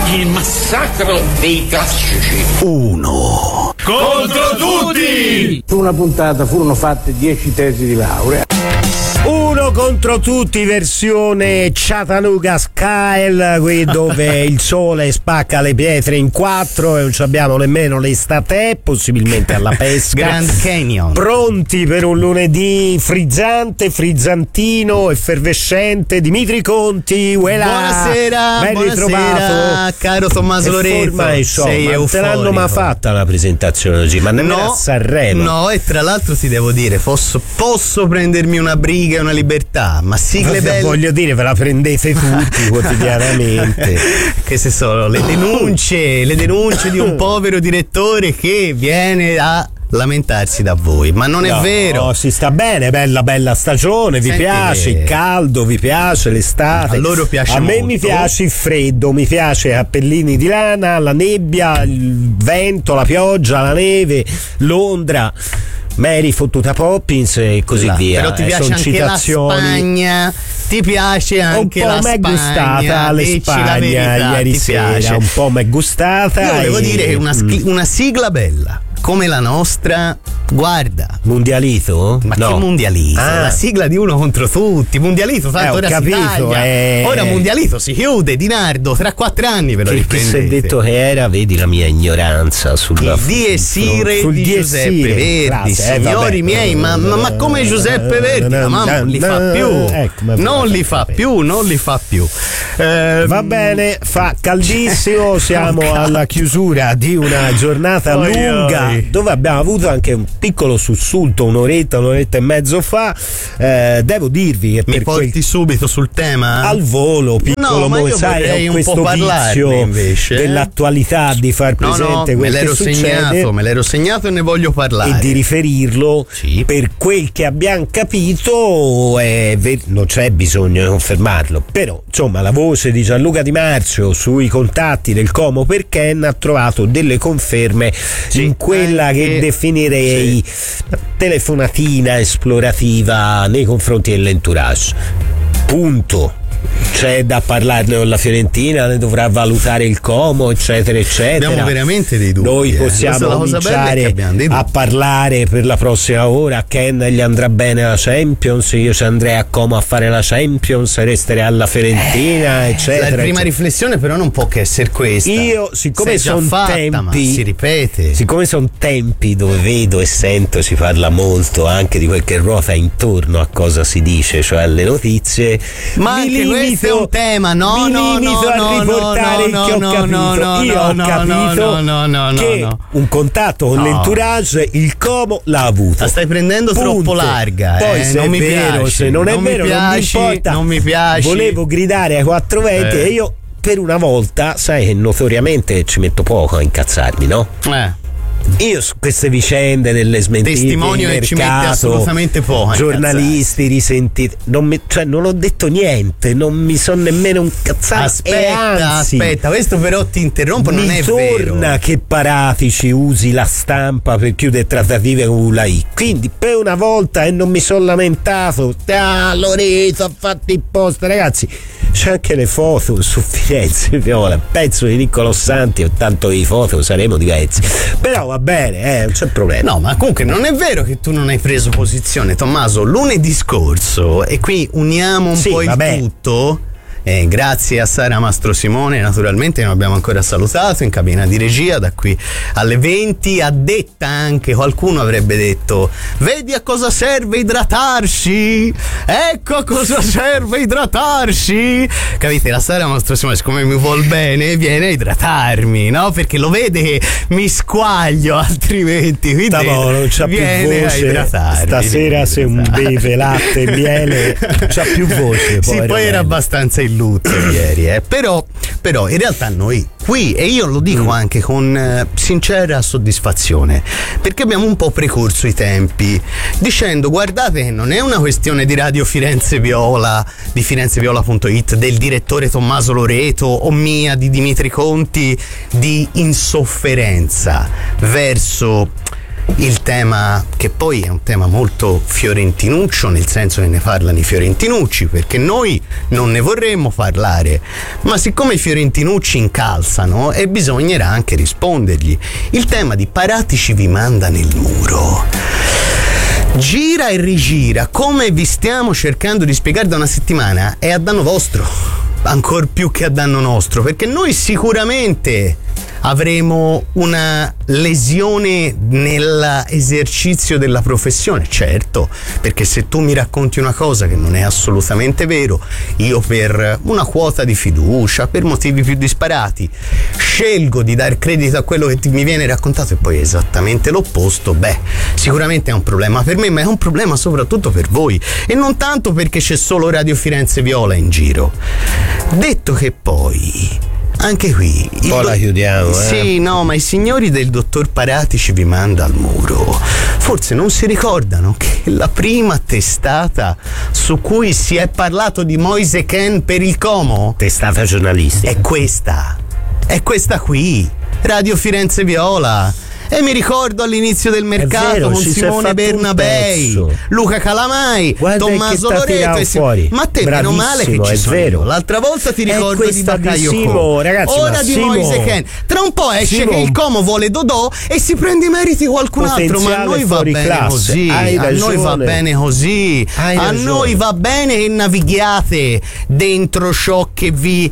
Il massacro dei classici. Uno contro tutti. Su una puntata furono fatte 10 tesi di laurea. Uno contro tutti, versione Chattanooga Style, qui dove il sole spacca le pietre in quattro e non abbiamo nemmeno l'estate, possibilmente alla pesca. Grand Canyon. Pronti per un lunedì frizzante, frizzantino, effervescente. Dimitri Conti, uela. Buonasera, ben ritrovato, caro Tommaso Loreto. Sei euforico. Te l'hanno mai fatta la presentazione oggi? Ma nemmeno a Sanremo. No, e tra l'altro ti devo dire, posso prendermi una briga e una libertà, ma sigle belle. Voglio dire, ve la prendete tutti quotidianamente. Che se sono le denunce di un povero direttore che viene a lamentarsi da voi, ma non è vero. No, si sta bene, bella stagione, vi piace il caldo, vi piace l'estate. A loro piace a me molto. Mi piace il freddo, mi piace i cappellini di lana, la nebbia, il vento, la pioggia, la neve, Londra, Mary fottuta Poppins e così via. Però ti piace anche citazioni. la Spagna, ti piace anche la Spagna. Un po' m'è gustata l'Espagna ieri sera, un po' m'è gustata. Io volevo dire una sigla bella come la nostra, guarda. Mundialito? Ma no. che Mundialito? La sigla di Uno contro tutti. Mundialito, tanto ora capito, si taglia. Ora Mundialito si chiude, Di Nardo, tra 4 anni ve lo riprendete. Chi si è detto che era, vedi la mia ignoranza sulla Dies Irae di Giuseppe Verdi. Signori miei, ma come Giuseppe Verdi? La mamma non li fa più. Non li fa più. Va bene, fa caldissimo, siamo alla chiusura di una giornata lunga, dove abbiamo avuto anche un piccolo sussulto un'oretta e mezzo fa. Devo dirvi che mi porti subito sul tema? Al volo, piccolo, ma sai, ho questo vizio invece, dell'attualità di far presente quel che succede. Me l'ero segnato e ne voglio parlare. E di riferirlo, per quel che abbiamo capito, non c'è bisogno di confermarlo, però insomma la voce di Gianluca Di Marzio sui contatti del Como per Ken ha trovato delle conferme in quella che definirei telefonatina esplorativa nei confronti dell'entourage. Punto. C'è da parlarne con la Fiorentina, ne dovrà valutare il Como, eccetera. Abbiamo veramente dei dubbi. Noi possiamo cominciare a parlare per la prossima ora. A Ken gli andrà bene la Champions, io ci andrei a Como a fare la Champions, resterei alla Fiorentina, eccetera. La prima riflessione però non può che essere questa. Io, siccome sono tempi, si ripete. Siccome sono tempi dove vedo e sento si parla molto anche di quel che ruota intorno a cosa si dice, cioè alle notizie, ma anche questo è un tema, a riportare il che ho capito. Io ho capito che un contatto con l'entourage il Como l'ha avuto. La stai prendendo troppo larga. Poi se non è vero, se non è vero, non mi importa. Non mi piace. Volevo gridare ai 420 e io per una volta, sai che notoriamente ci metto poco a incazzarmi, no? Io su queste vicende delle smentite, testimonio che ci mette assolutamente poco, giornalisti risentiti, non ho detto niente, non mi sono nemmeno incazzato. Aspetta, questo però ti interrompo, non è vero. Mi torna che Paratici usi la stampa per chiudere trattative con ULAI, quindi per una volta e non mi sono lamentato. Loreto ha fatto il post, ragazzi. C'è anche le foto su Firenze Viola, pezzo di Niccolò Santi, o tanto di foto saremo diversi, però va bene, non c'è problema. No, ma comunque non è vero che tu non hai preso posizione, Tommaso. Lunedì scorso, e qui uniamo un po' il tutto, grazie a Sara Mastro Simone, naturalmente non abbiamo ancora salutato, in cabina di regia da qui alle 20, ha detta anche, qualcuno avrebbe detto: vedi a cosa serve idratarsi, ecco a cosa serve idratarsi, capite? La Sara Mastro Simone, siccome mi vuol bene, viene a idratarmi, no? Perché lo vede che mi squaglio altrimenti, quindi non c'ha più voce stasera, se un beve latte e miele c'ha più voce. Sì, poi era abbastanza in lutto ieri, però in realtà noi qui, e io lo dico anche con sincera soddisfazione, perché abbiamo un po' precorso i tempi dicendo: guardate che non è una questione di Radio Firenze Viola, di firenzeviola.it, del direttore Tommaso Loreto o mia, di Dimitri Conti, di insofferenza verso il tema, che poi è un tema molto fiorentinuccio, nel senso che ne parlano i fiorentinucci, perché noi non ne vorremmo parlare, ma siccome i fiorentinucci incalzano e bisognerà anche rispondergli. Il tema di Paratici vi manda nel muro. Gira e rigira, come vi stiamo cercando di spiegare da una settimana, è a danno vostro, ancor più che a danno nostro, perché noi sicuramente avremo una lesione nell'esercizio della professione, certo, perché se tu mi racconti una cosa che non è assolutamente vero, io per una quota di fiducia, per motivi più disparati, scelgo di dar credito a quello che mi viene raccontato e poi è esattamente l'opposto, sicuramente è un problema per me, ma è un problema soprattutto per voi, e non tanto perché c'è solo Radio Firenze Viola in giro. Detto che poi anche qui poi la chiudiamo, Sì, no, ma i signori del dottor Paratici vi manda al muro forse non si ricordano che la prima testata su cui si è parlato di Moise Kean per il Como, testata giornalistica, è questa qui, Radio Firenze Viola. E mi ricordo all'inizio del mercato, vero, con Simone Bernabei, Luca Calamai, Tommaso Loreto. Ma te meno male che ci sono io. L'altra volta ti ricordo di Bakayoko. Ora di Moise Kean. Tra un po' esce che il Como vuole Dodò e si prende i meriti qualcun altro. Ma a noi va bene così. A noi va bene così. A noi va bene che navighiate dentro ciò che vi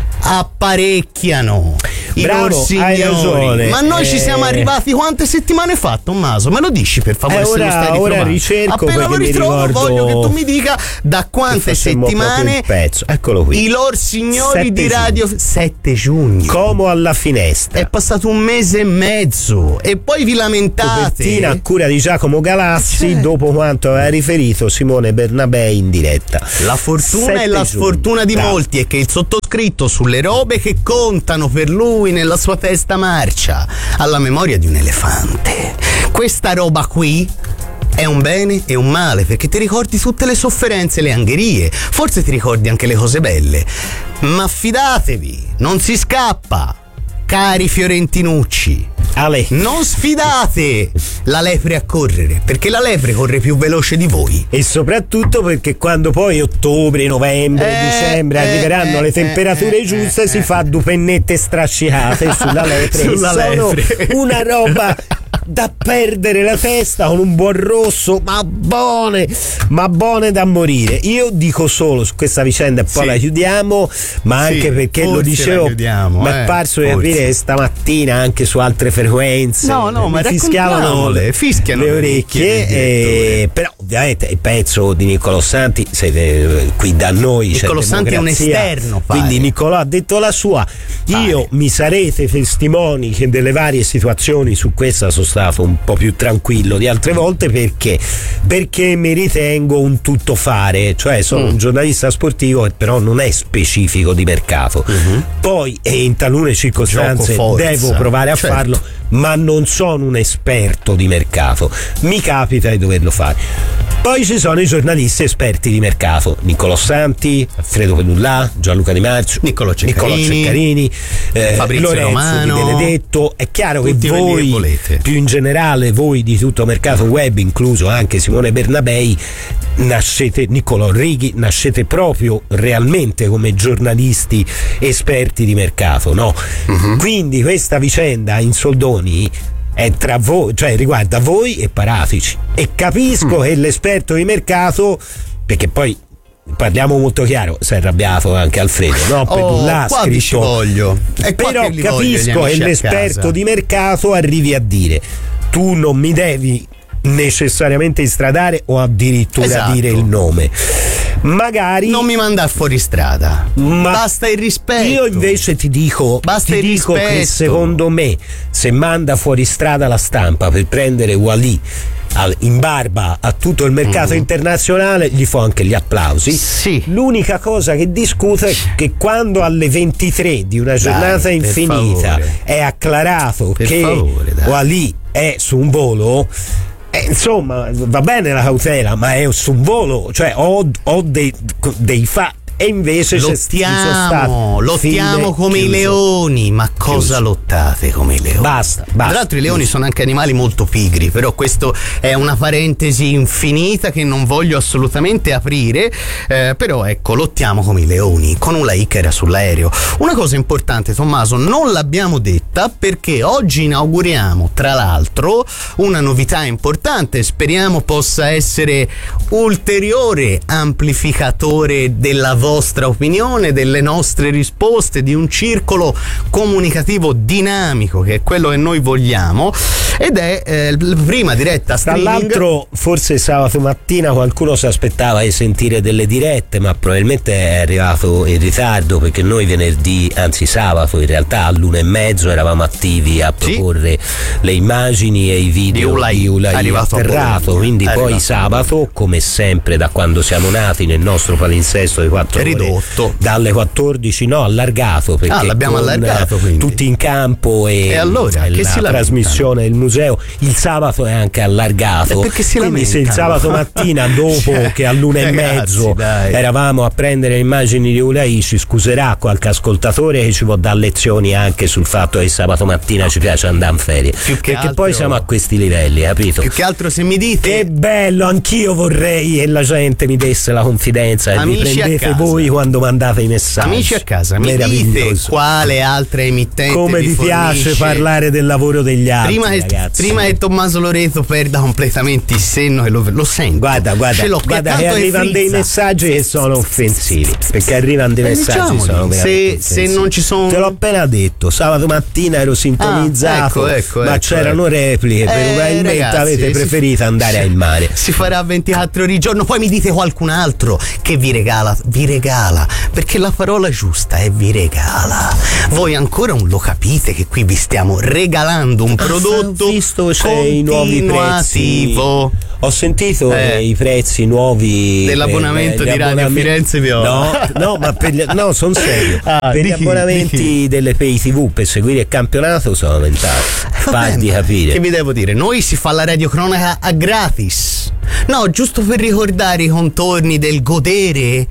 apparecchiano i loro signori. Ma noi ci siamo arrivati quante settimane fa, Tommaso? Me lo dici per favore? Se lo stai ritrovando. Ricerco, appena lo ritrovo voglio che tu mi dica da quante settimane eccolo qui, i loro signori di Radio 7 giugno Como alla finestra. È passato un mese e mezzo e poi vi lamentate. Copertina a cura di Giacomo Galassi, dopo quanto aveva riferito Simone Bernabei in diretta. La fortuna e la sfortuna di molti è che il sottoscritto sulle robe che contano per lui nella sua testa marcia alla memoria di un elefante. Questa roba qui è un bene e un male, perché ti ricordi tutte le sofferenze, le angherie, forse ti ricordi anche le cose belle, ma fidatevi, non si scappa, cari fiorentinucci. Non sfidate la lepre a correre, perché la lepre corre più veloce di voi. E soprattutto perché quando poi ottobre, novembre, dicembre arriveranno le temperature giuste, si fa due pennette strascicate sulla lepre. Sono una roba da perdere la testa, con un buon rosso, ma buone da morire. Io dico solo su questa vicenda e poi la chiudiamo, ma anche perché lo dicevo, mi è parso di capire stamattina anche su altre frequenze ma fischiano le orecchie, però ovviamente il pezzo di Niccolò Santi qui da noi Niccolò Santi è un esterno, quindi Niccolò ha detto la sua. Io mi sarete testimoni che delle varie situazioni su questa sono stato un po' più tranquillo di altre volte, perché mi ritengo un tuttofare, cioè sono un giornalista sportivo che però non è specifico di mercato. Poi in talune circostanze devo provare a farlo, ma non sono un esperto di mercato, mi capita di doverlo fare. Poi ci sono i giornalisti esperti di mercato: Niccolò Santi, Alfredo Pedullà, Gianluca Di Marzio, Niccolò Ceccarini, Fabrizio Lorenzo Romano, Di Benedetto. È chiaro che voi, più in generale voi di tutto mercato web, incluso anche Simone Bernabei, Niccolò Righi, nascete proprio realmente come giornalisti esperti di mercato, no? Quindi questa vicenda in soldoni è tra voi, cioè riguarda voi e Paratici, e capisco che l'esperto di mercato, perché poi parliamo molto chiaro, si è arrabbiato anche Alfredo, no? Pedullà qua scritto, ci voglio. Però capisco che l'esperto di mercato arrivi a dire: tu non mi devi necessariamente istradare o addirittura dire il nome, magari non mi manda fuori strada, basta il rispetto. Io invece ti dico che secondo me, se manda fuori strada la Stampa per prendere Wally in barba a tutto il mercato internazionale, gli fa anche gli applausi. L'unica cosa che discuto è che quando alle 23 di una giornata infinita è acclarato che Wally è su un volo, insomma va bene la cautela, ma è su un volo, cioè ho dei fatti. e invece lottiamo come i leoni. Ma cosa lottate come i leoni? Basta. Tra l'altro i leoni sono anche animali molto pigri, però questo è una parentesi infinita che non voglio assolutamente aprire, però ecco, lottiamo come i leoni, con un like era sull'aereo. Una cosa importante, Tommaso, non l'abbiamo detta perché oggi inauguriamo tra l'altro una novità importante, speriamo possa essere ulteriore amplificatore della vostra opinione, delle nostre risposte, di un circolo comunicativo dinamico che è quello che noi vogliamo, ed è prima diretta streaming. Tra l'altro forse sabato mattina qualcuno si aspettava di sentire delle dirette, ma probabilmente è arrivato in ritardo, perché noi venerdì, anzi sabato in realtà all'1:30 eravamo attivi a proporre le immagini e i video di Ulai atterrato, quindi poi sabato, come sempre da quando siamo nati nel nostro palinsesto di 4 ore, ridotto dalle 14, allargato, perché l'abbiamo allargato, quindi tutti in campo e allora che la trasmissione del museo il sabato è anche allargato, perché si quindi se il sabato mattina dopo che all'1:30 eravamo a prendere le immagini di Ulai, ci scuserà qualche ascoltatore che ci può dare lezioni anche sul fatto che il sabato mattina ci piace andare in ferie, perché altro, poi siamo a questi livelli, capito? Più che altro se mi dite che bello, anch'io vorrei che la gente mi desse la confidenza e vi prendete voi quando mandate i messaggi. Amici a casa, mi dite quale altra emittente come vi piace parlare del lavoro degli altri, prima che Tommaso Loreto perda completamente il senno, e lo sento. Guarda che arrivano dei messaggi che sono offensivi, perché arrivano dei messaggi che sono veramente se non ci sono, te l'ho appena detto, sabato mattina ero sintonizzato, ma c'erano repliche, probabilmente ragazzi, avete preferito andare al mare. Si farà 24 ore al giorno, poi mi dite qualcun altro che vi regala, perché la parola giusta è vi regala. Voi ancora non lo capite che qui vi stiamo regalando un prodotto visto i nuovi prezzi. Ho sentito i prezzi nuovi dell'abbonamento di Radio Firenze Viola. No, sono serio. Per gli abbonamenti delle Pay TV per seguire il campionato sono aumentati. Fai di capire. Che vi devo dire? Noi si fa la radiocronaca a gratis. No, giusto per ricordare i contorni del godere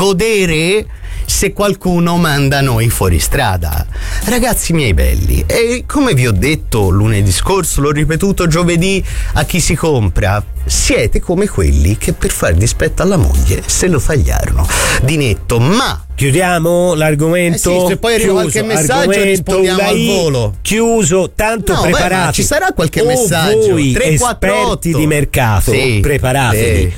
se qualcuno manda noi fuori strada. Ragazzi miei belli, e come vi ho detto lunedì scorso, l'ho ripetuto giovedì a chi si compra, siete come quelli che per far dispetto alla moglie se lo tagliarono di netto. Ma chiudiamo l'argomento. Se poi arriva qualche messaggio rispondiamo al volo. Chiuso, tanto preparati. Ci sarà qualche messaggio. Voi 348 esperti di mercato, preparatevi.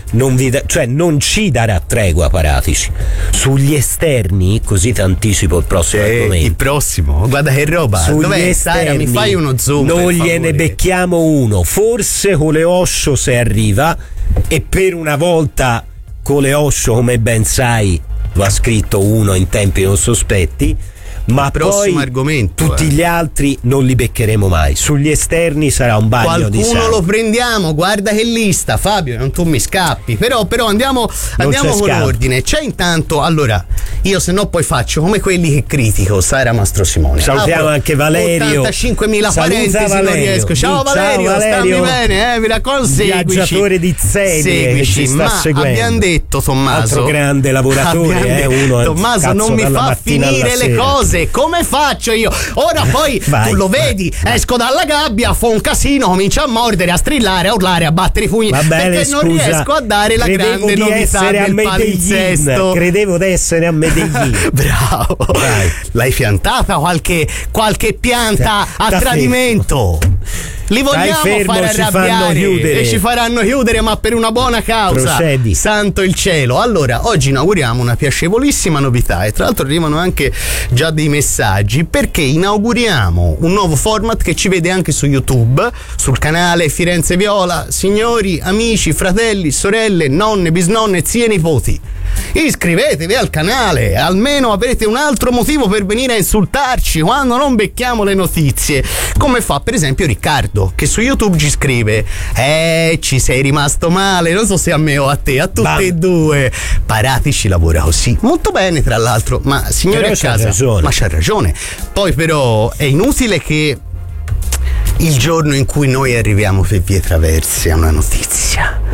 Non ci darà tregua Paratici. Sugli esterni, così ti anticipo il prossimo argomento. Il prossimo, guarda che roba. Sugli dov'è esterni, Sara? Mi fai uno zoom. Non gliene becchiamo uno. Forse con le Osho se arriva, e per una volta con le Osho, come ben sai, lo ha scritto uno in tempi non sospetti, ma poi argomento, tutti gli altri non li beccheremo mai. Sugli esterni sarà un bagno di sangue. Qualcuno lo prendiamo, guarda che lista, Fabio, non tu mi scappi, però andiamo con ordine. C'è intanto, allora, io se no poi faccio come quelli che critico Sara Mastro Simone. Salutiamo anche Valerio. 85.000 parentesi, Valerio. Non riesco. Ciao Valerio, stammi bene, mi raccomando, viaggiatore di serie che ci sta seguendo. Abbiamo detto, Tommaso, altro grande lavoratore, uno Tommaso non mi fa finire le cose. Come faccio io? Ora poi tu lo vedi, esco dalla gabbia, fa un casino, comincia a mordere, a strillare, a urlare, a battere i pugni. Va bene, perché non riesco a dare la grande novità del palinsesto. Credevo di essere a Medellin. Bravo. Dai. L'hai piantata qualche pianta a tradimento? Li vogliamo far arrabbiare e ci faranno chiudere, ma per una buona causa. Procedi. Santo il cielo. Allora, oggi inauguriamo una piacevolissima novità, e tra l'altro arrivano anche già dei messaggi, perché inauguriamo un nuovo format che ci vede anche su YouTube, sul canale Firenze Viola. Signori, amici, fratelli, sorelle, nonne, bisnonne, zie e nipoti, iscrivetevi al canale, almeno avrete un altro motivo per venire a insultarci quando non becchiamo le notizie, come fa per esempio Riccardo, che su YouTube ci scrive: ci sei rimasto male, non so se a me o a te, a tutte e due. Paratici lavora così molto bene, tra l'altro, ma signori a casa, ma c'ha ragione. Poi però è inutile che il giorno in cui noi arriviamo per vie traverse a una notizia,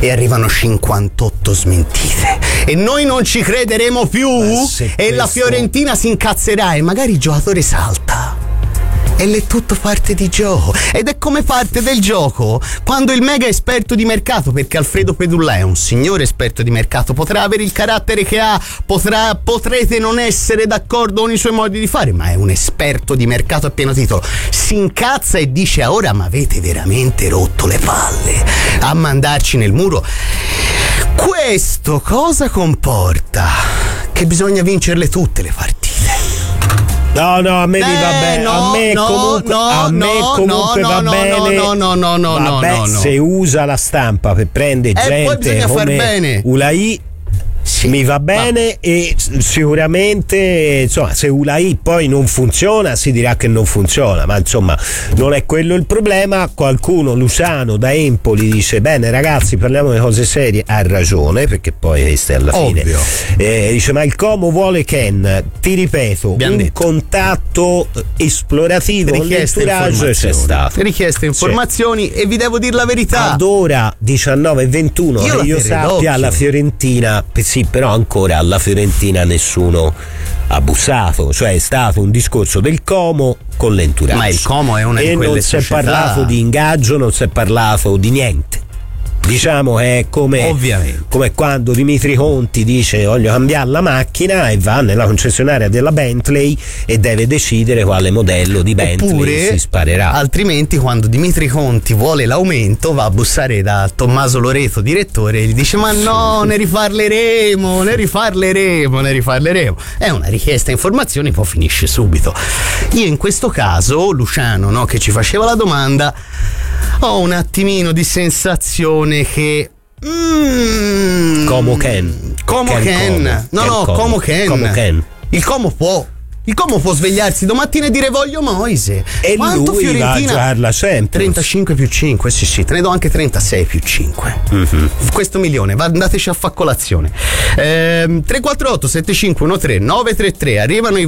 e arrivano 58 smentite e noi non ci crederemo più e la Fiorentina si incazzerà e magari il giocatore salta. Ed è tutto parte di gioco ed è come parte del gioco quando il mega esperto di mercato, perché Alfredo Pedulla è un signore esperto di mercato, potrà avere il carattere che ha, potrete non essere d'accordo con i suoi modi di fare, ma è un esperto di mercato a pieno titolo, si incazza e dice: ora ma avete veramente rotto le palle a mandarci nel muro. Questo cosa comporta? Che bisogna vincerle tutte le partite. No, a me mi va bene. A me comunque va bene. Se usa la stampa per prendere gente come Ulai, sì, mi va bene, e sicuramente insomma, se Ulai poi non funziona si dirà che non funziona, ma insomma non è quello il problema. Qualcuno, Luciano da Empoli, dice: bene ragazzi, parliamo di cose serie. Ha ragione, perché poi questa è alla fine. Dice: ma il Como vuole Ken. Ti ripeto, contatto esplorativo con l'entourage c'è stato, richieste informazioni, e vi devo dire la verità, ad ora 19:21 che io sappia alla Fiorentina, sì, però ancora alla Fiorentina nessuno ha bussato, cioè è stato un discorso del Como con l'entourage, ma il Como è una di quelle società, non si è parlato di ingaggio, non si è parlato di niente. Diciamo è come quando Dimitri Conti dice: voglio cambiare la macchina, e va nella concessionaria della Bentley e deve decidere quale modello di Bentley si sparerà. Altrimenti, quando Dimitri Conti vuole l'aumento, va a bussare da Tommaso Loreto, direttore, e gli dice: ma no, ne riparleremo. È una richiesta informazioni, poi finisce subito. Io in questo caso, Luciano, no, che ci faceva la domanda, ho un attimino di sensazione che Como Ken. Il Como può svegliarsi domattina e dire: voglio Moise. E quanto lui Fiorentina va a giocare la Champions. 35 più 5, sì, te ne do anche 36 più 5. Questo milione, andateci a fa colazione. 348 7513 933, arrivano i